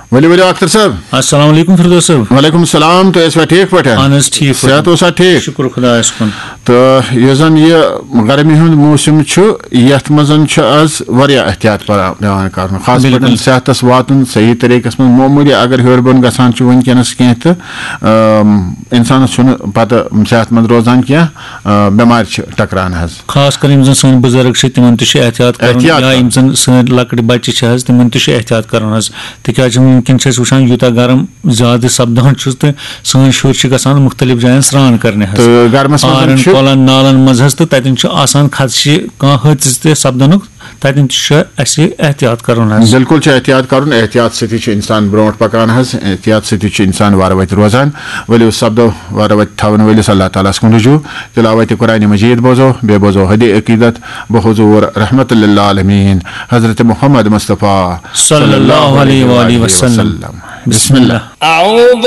वली वली अख्तर साहब अस्सलाम वालेकुम फिरदौस साहब। वालेकुम सलाम। तो ऐसा ठीक पटे ठीक सेहत ओसा ठीक शुक्र खुदायस कुन। तो ये जन ये गर्मी हुंद मौसम छु यथ मजन छु आज वारिया एहतियात पेवान करन खास पटन सेहतस वातन सही तरीकस में मामूली अगर हेर बन गसान छु वनकनस कह तो इंसान छुन पता सेहतमंद रोजान क्या बीमार छ टकरान हज खास कर यम जन सन बुजुर्ग छ तिमन त छ एहतियात करन या यम जन सन लकड़ बच्चे छ हज तिमन त छ एहतियात करन हज तिकाज वनकन छ वुचान यूता गरम ज्यादा सपदान छ तो सन शुर छ गसान मुख्तलिफ जायन स्नान करने हज तो गर्मस में कोलन नालन मज हज तो ततन छ आसान खदशे कह हादस ते सपदानुक ततन छ असे एहतियात करन हज। बिल्कुल छ एहतियात करन एहतियात सती छ इंसान ब्रोट पकान हज एहतियात सती छ इंसान वारवत रोजान वली शब्द वारवत थावन वली अल्लाह ताला सुन रुजू तिलावत कुरान मजीद बोझो बे बोझो हदी अकीदत बहुजूर रहमतुल लिल आलमीन हजरत मोहम्मद मुस्तफा सल्लल्लाहु अलैहि वसल्लम। बिस्मिल्लाह।